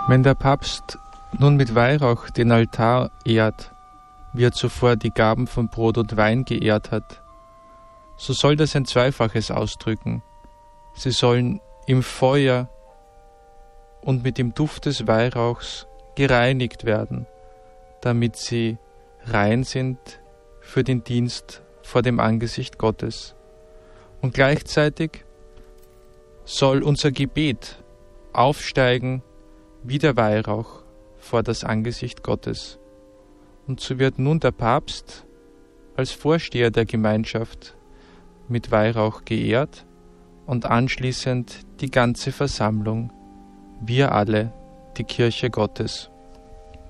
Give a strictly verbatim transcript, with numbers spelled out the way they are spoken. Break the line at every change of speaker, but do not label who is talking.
Wenn der Papst nun mit Weihrauch den Altar ehrt, wie er zuvor die Gaben von Brot und Wein geehrt hat, so soll das ein Zweifaches ausdrücken. Sie sollen im Feuer und mit dem Duft des Weihrauchs gereinigt werden, damit sie rein sind für den Dienst vor dem Angesicht Gottes. Und gleichzeitig soll unser Gebet aufsteigen wie der Weihrauch vor das Angesicht Gottes. Und so wird nun der Papst als Vorsteher der Gemeinschaft mit Weihrauch geehrt und anschließend die ganze Versammlung, wir alle, die Kirche Gottes.